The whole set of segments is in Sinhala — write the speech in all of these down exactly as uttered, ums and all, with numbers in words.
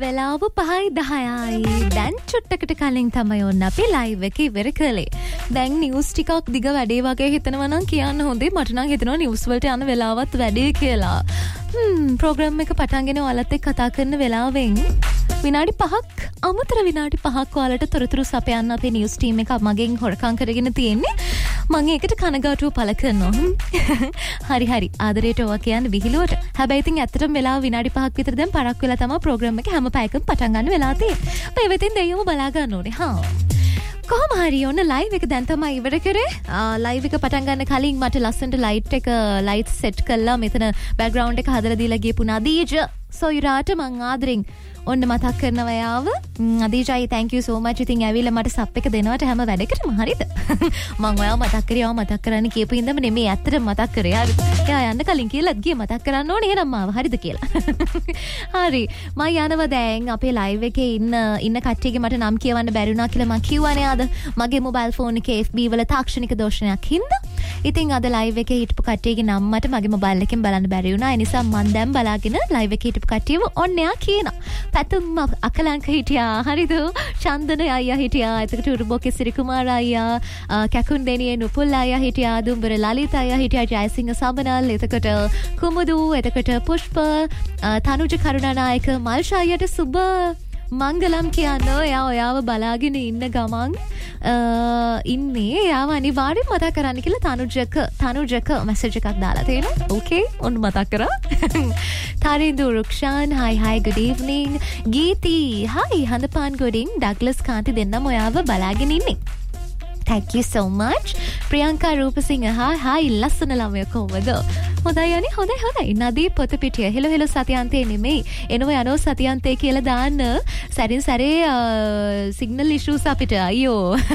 වෙලාව පහයි දහයයි. දැන් චුට්ටකට කලින් තමයි ඔන්න අපි ලයිව් එක ඉවර කළේ. දැන් නිවුස් ටිකක් දිග වැඩේ වගේ හිතනවා නම් කියන්න හොඳේ. මට නම් හිතෙනවා නිවුස් වලට යන වෙලාවත් වැඩි කියලා. හ්ම් ප්‍රෝග්‍රෑම් එක පටන්ගෙන ඔයාලත් එක්ක කතා කරන වෙලාවෙන් විනාඩි පහක් අමතර විනාඩි පහක් ඔයාලට තොරතුරු සපයන්න අපේ නිවුස් ටීම් එක මගෙන් හොරකම් කරගෙන තියෙන්නේ. මම ඒකට කනගාටුව පළ කරනවා. හරි හරි ආදරයට ඔවා කියන්නේ විහිළුවට. හැබැයි ඉතින් ඇත්තටම වෙලාව විනාඩි පහක් විතර දැන් පරක් වෙලා තමයි ප්‍රෝග්‍රෑම් එක හැම පැයකම පටන් ගන්න වෙලා තියෙන්නේ. අපේ වෙතින් දෙයියම බලා ගන්න ඕනේ. හා කොහොම හරි ඔන්න ලයිව් එක දැන් තමයි ඉවර කරේ. ලයිව් එක පටන් ගන්න කලින් මට ලස්සනට ලයිට් එක ලයිට් සෙට් කළා. මෙතන බෑග්ග්‍රවුන්ඩ් එක හදලා දීලා ගියපු නදීජ සොයුරාට මං ආදරෙන් ඔන්න මතක් කරනවා යාව. නදීජයි thank you so much. ඉතින් ඇවිල්ලා මට සප් එක දෙනවට හැම වැඩකටම හරිද? මං ඔයාව මතක් කරේ ඔයාව මතක් කරන්න කියපු ඉඳන්ම නෙමෙයි ඇත්තටම මතක් කරේ. හරි. එයා යන්න කලින් කියලාත් ගියේ මතක් කරන්න ඕනේ එහෙනම් මාව හරිද කියලා. හරි. මම යනවා දැන් අපේ ලයිව් එකේ ඉන්න ඉන්න කට්ටියගේ මට නම් කියවන්න බැරි වුණා කියලා මං කිව්වනේ ආද. මගේ මොබයිල් ෆෝන් එකේ F B වල තාක්ෂණික දෝෂණයක් හින්දා. ඉතින් අද ලයිව් එකේ හිටපු කට්ටියගේ නම් මට මගේ මොබයිල් එකෙන් බලන්න බැරි වුණා. ඒ නිසා මං දැන් බලාගෙන ලයිව් එකේ හිටපු කට්ටියව ඔන්න එයා කියනවා. පැතුම් අකලංක හිටියා හරිද? චන්දන අයියා හිටියා. එතකොට උරුබෝකේ සිරි කුමාර අයියා, කැකුන් දෙනියේ නුපුල් අයියා හිටියා, දුම්බර ලලිත අයියා හිටියා, ජයසිංහ සමනල්, එතකොට කුමුදු, එතකොට පුෂ්ප, තනුජ කරුණානායක, මල්ෂා අයියට සුබ මංගලම් කියනවා. එයා ඔයාව බලාගෙන ඉන්න ගමන් ඉන්නේ. එයාව අනිවාර්යෙන් මතක් කරන්න කියලා තනුජක තනුජක මැසේජ් එකක් දාලා තියෙනවා. ඕකේ ඔන්න මතක් කරා. තරින්දු Rukshan hi hi good evening. ගීති hi හඳපාන් ගොඩින් Douglas කාන්ති දෙන්නම ඔයාව බලාගෙන ඉන්නේ. thank you so much. Priyanka Rupasinghe hi hi ලස්සන ළමයා කොහමද? හොඳයි යන්නේ හොඳයි හොඳයි. නදී පොත පිටිය හෙල හෙල සතියන්තේ නෙමෙයි. එනවා යනවා සතියන්තේ කියලා දාන්න සැරින් සැරේ සිග්නල් ඉෂුස් අපිට අයියෝ.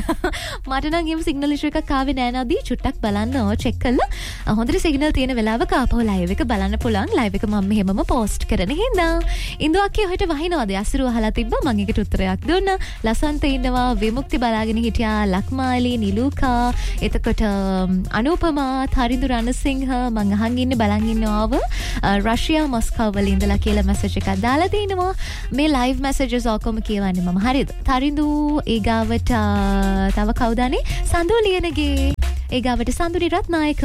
මට නම් එහෙම සිග්නල් ඉෂු එකක් ආවේ නෑ නදී. චුට්ටක් බලන්න චෙක් කළා. හොඳට සිග්නල් තියෙන වෙලාවක ආපහු ලයිව් එක බලන්න පුළුවන්. ලයිව් එක මම මෙහෙමම පෝස්ට් කරන හින්දා. ඉන්දුවක්කේ ඔහෙට වහිනවාද? අසිරුව අහලා තිබ්බා. මම ඒකට උත්තරයක් දුන්නා. ලසන්ත ඉන්නවා. විමුක්ති බලාගෙන හිටියා. ලක්මාලි නිලුකා. එතකොට අනුපමා තරිඳු රණසිංහ මං අහන් ඉන්නේ බලන් ඉන්නවව රෂියා මොස්කෝව වල ඉඳලා කියලා මැසේජ් එකක් දාලා තිනවා. මේ ලයිව් මැසේජස් ඔක්කොම කියවන්නේ මම හරිද? තරිඳු ඊගාවට තව කවුදනේ? සඳු ලියනගේ ඒගාවට සඳුනි රත්නායක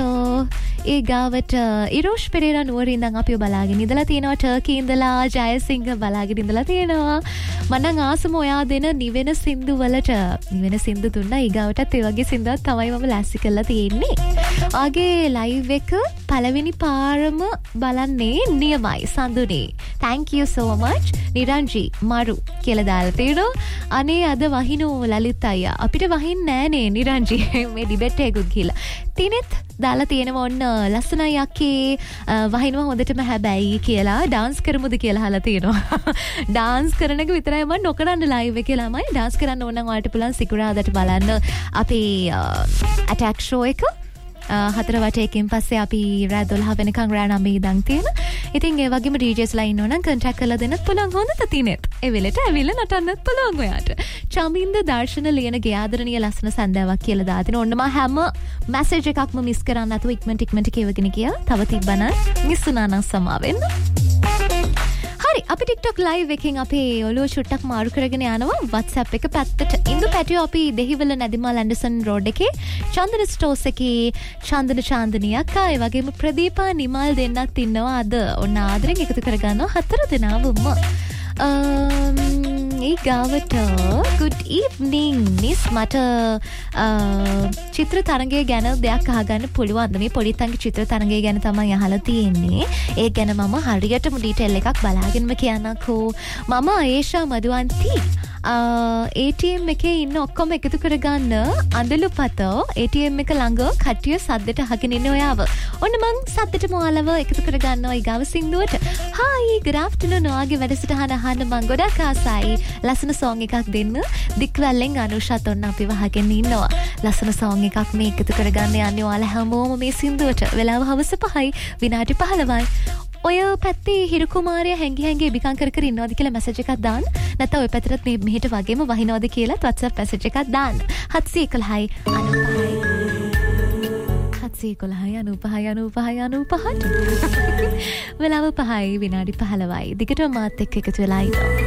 ඒගාවට ඉරෝෂ් පෙරේරා නුවර ඉඳන් අපිව බලාගෙන ඉඳලා තියෙනවා. ටර්කි ඉඳලා ජයසිංහ බලාගෙන ඉඳලා තියෙනවා. මම නම් ආසම ඔයා දෙන නිවෙන සින්දු වලට නිවෙන සින්දු දුන්නා. ඊගාවටත් ඒ වගේ සින්දුවක් තමයි මම ලෑස්ති කරලා තියෙන්නේ. ආගේ ලයිව් එක පළවෙනි පාරම බලන්නේ නියමයි Sanduni. thank you so much. නිරංජි මරු කියලා දාලා තියෙනවා. අනේ අද වහිනෝ ලලිත් අයියා. අපිට වහින්නේ නෑනේ නිරංජි. මේ ඩිබේට් එකකුත් කියලා. තිනෙත් දාලා තියෙනවා ඔන්න ලස්සනයි අක්කේ වහිනවා හොඳටම හැබැයි කියලා ඩාන්ස් කරමුද කියලා අහලා තියෙනවා. ඩාන්ස් කරන එක විතරයි මම නොකරන්න ලයිව් එකේ ළමයි. ඩාන්ස් කරන්න ඕන නම් ඔයාලට පුළුවන් සිකුරාදාට බලන්න අපේ ඇටැක් ෂෝ එක. හතර වටේකින් පස්සේ අපි රෑ දොළහ වෙනකන් රෑ නවය ඉඳන් තියෙන. ඉතින් ඒ වගේම ඩීජේස් ලා ඉන්නෝ නම් කන්ටැක්ට් කරලා දෙන්නත් පුළුවන් හොඳට තිනෙත්. ඒ වෙලෙට ඇවිල්ලා නටන්නත් පුළුවන් ඔයාට. චමින්ද දර්ශන ලියන ගයාදරණීය ලස්සන සන්දාවක් කියලා දාතින. ඔන්න මම හැම මැසේජ් එකක්ම මිස් කරන්නේ නැතුව ඉක්මනට ඉක්මනට කියවගෙන ගියා. තව තිබ්බනම් මිස් වුණා නම් සමාවෙන්න. හරි අපි TikTok live එකෙන් අපේ ඔළුව චුට්ටක් මාරු කරගෙන යනවා WhatsApp එක පැත්තට. ඉන්දු පැටියෝ අපි දෙහිවල නැදිමල් ඇන්ඩර්සන් රෝඩ් එකේ චන්දන ස්ටෝර්ස් එකේ චන්දන චාන්දනී අක්කා ඒ වගේම ප්‍රදීපා නිමල් දෙන්නත් ඉන්නවා අද. ඔන්න ආදරෙන් එකතු කරගන්නවා හතර දෙනාවම. ඒ ගාවට good evening මිස් මට චිත්‍ර තරංගය ගැන දෙයක් අහගන්න පුළුවන්ද? මේ පොලිතන්ගේ චිත්‍ර තරංගය ගැන තමයි අහලා තියෙන්නේ. ඒ ගැන මම හරියටම ඩීටේල් එකක් බලාගෙනම කියන්නකෝ. මම ආයේෂා මදුවන්ති A T M එකේ ඉන්න ඔක්කොම එකතු කරගන්න අඳලුපතෝ A T M එක ළඟ කට්ටිය සද්දට අහගෙන ඉන්න ඔයාව. ඔන්න මං සද්දට මොහලව එකතු කරගන්නවා ඊගාව සින්දුවට. hi good afternoon ඔයාගේ වැඩසටහන අහන්න මං ගොඩක් ආසයි. ලස්සන song එකක් දෙන්න. දික්වැල්ලෙන් අනුෂාත් ඔන්න අපිව අහගෙන ඉන්නවා. ලස්සන song එකක් මේ එකතු කරගන්න යන්නේ ඔයාලා හැමෝම මේ සින්දුවට. වෙලාව හවස පහයි විනාඩි පහළොවයි. ඔය පැත්තේ හිරු කුමාරයා හැංගි හැංගි ඉබිකම් කර කර ඉන්නවද කියලා මැසේජ් එකක් දාන්න. නැත්නම් ඔය පැත්තට මේ මෙහෙට වගේම වහිනවද කියලා WhatsApp මැසේජ් එකක් දාන්න. හත්සිය එකොළහයි අනූපහයි හත්සිය එකොළහයි අනූපහයි අනූපහයි අනූපහට වෙලාව පහයි විනාඩි පහළොවයි. දිගටම මාත් එක්ක එකතු වෙලා ඉන්න.